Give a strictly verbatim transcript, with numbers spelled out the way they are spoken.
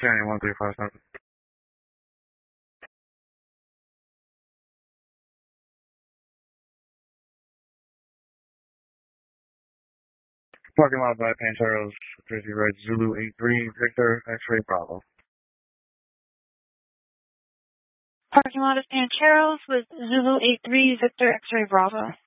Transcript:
County one three five seven. Parking lot by Pancheros, Jersey Red, Zulu eight three, Victor, X-ray Bravo. Parking lot of Pancheros with Zulu eight three, Victor, X-ray Bravo.